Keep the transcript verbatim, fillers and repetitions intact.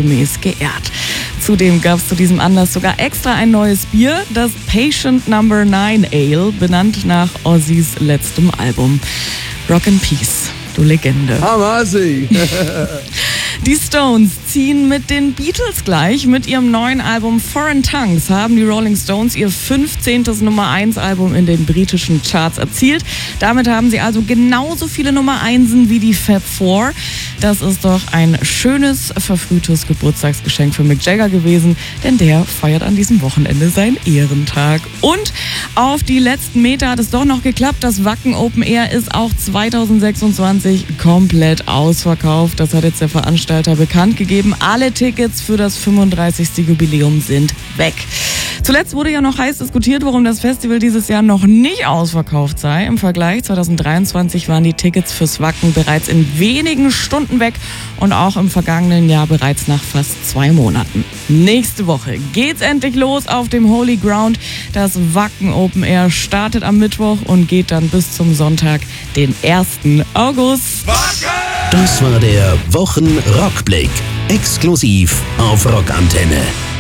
standesgemäß geehrt. Zudem gab es zu diesem Anlass sogar extra ein neues Bier, das Patient Number Nine Ale, benannt nach Ozzys letztem Album. Rock in Peace, du Legende. Hamasi! Die Stones ziehen mit den Beatles gleich. Mit ihrem neuen Album Foreign Tongues haben die Rolling Stones ihr fünfzehntes Nummer eins Album in den britischen Charts erzielt. Damit haben sie also genauso viele Nummer Einsen wie die Fab Four. Das ist doch ein schönes, verfrühtes Geburtstagsgeschenk für Mick Jagger gewesen, denn der feiert an diesem Wochenende seinen Ehrentag. Und auf die letzten Meter hat es doch noch geklappt. Das Wacken Open Air ist auch zweitausendsechsundzwanzig komplett ausverkauft. Das hat jetzt der Veranstalter bekannt gegeben. Alle Tickets für das fünfunddreißigste Jubiläum sind weg. Zuletzt wurde ja noch heiß diskutiert, warum das Festival dieses Jahr noch nicht ausverkauft sei. Im Vergleich zweitausenddreiundzwanzig waren die Tickets fürs Wacken bereits in wenigen Stunden weg und auch im vergangenen Jahr bereits nach fast zwei Monaten. Nächste Woche geht's endlich los auf dem Holy Ground. Das Wacken Open Air startet am Mittwoch und geht dann bis zum Sonntag, den ersten August. Das war der Wochen-Rockblick, exklusiv auf Rockantenne.